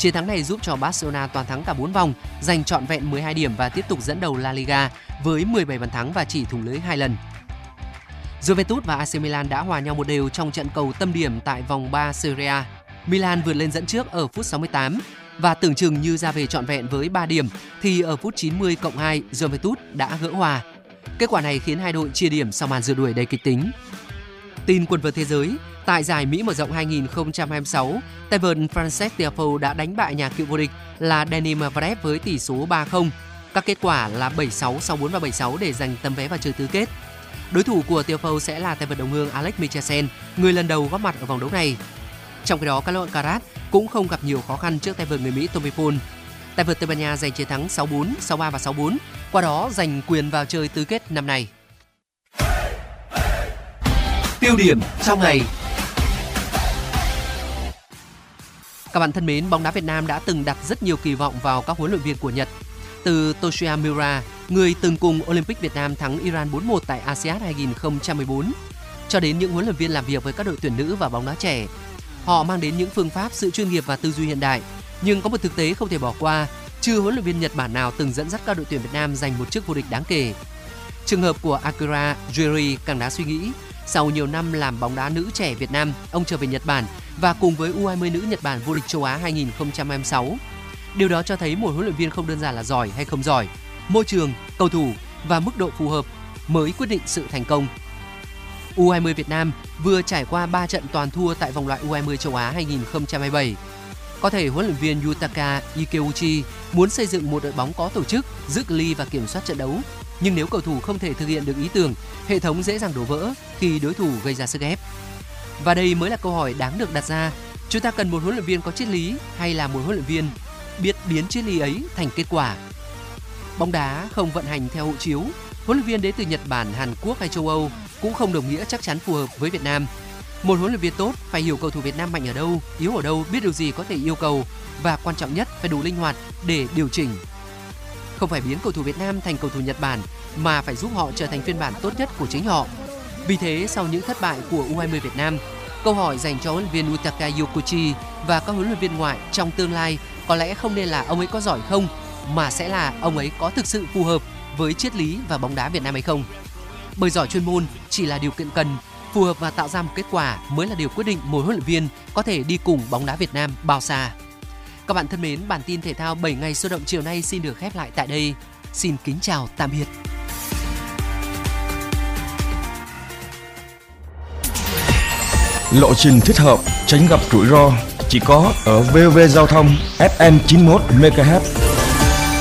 Chiến thắng này giúp cho Barcelona toàn thắng cả 4 vòng, giành trọn vẹn 12 điểm và tiếp tục dẫn đầu La Liga với 17 bàn thắng và chỉ thủng lưới 2 lần. Juventus và AC Milan đã hòa nhau một đều trong trận cầu tâm điểm tại vòng 3 Serie A. Milan vượt lên dẫn trước ở phút 68 và tưởng chừng như ra về trọn vẹn với 3 điểm thì ở phút 90+2 Juventus đã gỡ hòa. Kết quả này khiến hai đội chia điểm sau màn rượt đuổi đầy kịch tính. Tin quần vợt thế giới, tại giải Mỹ mở rộng 2026, tay vợt Frances Tiafoe đã đánh bại nhà cựu vô địch là Denis Medvedev với tỷ số 3-0. Các kết quả là 7-6, 6-4 và 7-6 để giành tấm vé vào chơi tứ kết. Đối thủ của Tiafoe sẽ là tay vợt đồng hương Alex Michelsen, người lần đầu góp mặt ở vòng đấu này. Trong khi đó, Carlos Alcaraz cũng không gặp nhiều khó khăn trước tay vợt người Mỹ Tommy Paul. Tay vợt Tây Ban Nha giành chiến thắng 6-4, 6-3 và 6-4, qua đó giành quyền vào chơi tứ kết năm nay. Tiêu điểm trong ngày. Các bạn thân mến, bóng đá Việt Nam đã từng đặt rất nhiều kỳ vọng vào các huấn luyện viên của Nhật. Từ Toshiya Miura, người từng cùng Olympic Việt Nam thắng Iran 4-1 tại ASEAN 2014, cho đến những huấn luyện viên làm việc với các đội tuyển nữ và bóng đá trẻ. Họ mang đến những phương pháp, sự chuyên nghiệp và tư duy hiện đại. Nhưng có một thực tế không thể bỏ qua, chưa huấn luyện viên Nhật Bản nào từng dẫn dắt các đội tuyển Việt Nam giành một chức vô địch đáng kể. Trường hợp của Akira Jiri càng đáng suy nghĩ. Sau nhiều năm làm bóng đá nữ trẻ Việt Nam, ông trở về Nhật Bản và cùng với U20 nữ Nhật Bản vô địch châu Á 2026. Điều đó cho thấy một huấn luyện viên không đơn giản là giỏi hay không giỏi, môi trường, cầu thủ và mức độ phù hợp mới quyết định sự thành công. U20 Việt Nam vừa trải qua 3 trận toàn thua tại vòng loại U20 châu Á 2027. Có thể huấn luyện viên Yutaka Ikeuchi muốn xây dựng một đội bóng có tổ chức, giữ cự ly và kiểm soát trận đấu. Nhưng nếu cầu thủ không thể thực hiện được ý tưởng, hệ thống dễ dàng đổ vỡ khi đối thủ gây ra sức ép. Và đây mới là câu hỏi đáng được đặt ra. Chúng ta cần một huấn luyện viên có triết lý hay là một huấn luyện viên biết biến triết lý ấy thành kết quả? Bóng đá không vận hành theo hộ chiếu. Huấn luyện viên đến từ Nhật Bản, Hàn Quốc hay châu Âu cũng không đồng nghĩa chắc chắn phù hợp với Việt Nam. Một huấn luyện viên tốt phải hiểu cầu thủ Việt Nam mạnh ở đâu, yếu ở đâu, biết điều gì có thể yêu cầu và quan trọng nhất phải đủ linh hoạt để điều chỉnh. Không phải biến cầu thủ Việt Nam thành cầu thủ Nhật Bản mà phải giúp họ trở thành phiên bản tốt nhất của chính họ. Vì thế, sau những thất bại của U20 Việt Nam, câu hỏi dành cho huấn luyện viên Yutaka Yokochi và các huấn luyện viên ngoại trong tương lai có lẽ không nên là ông ấy có giỏi không, mà sẽ là ông ấy có thực sự phù hợp với triết lý và bóng đá Việt Nam hay không. Bởi giỏi chuyên môn chỉ là điều kiện cần, phù hợp và tạo ra một kết quả mới là điều quyết định một huấn luyện viên có thể đi cùng bóng đá Việt Nam bao xa. Các bạn thân mến, bản tin thể thao 7 ngày sôi động chiều nay xin được khép lại tại đây. Xin kính chào tạm biệt. Lộ trình thích hợp, tránh gặp rủi ro chỉ có ở VOV Giao thông FM 91 MHz.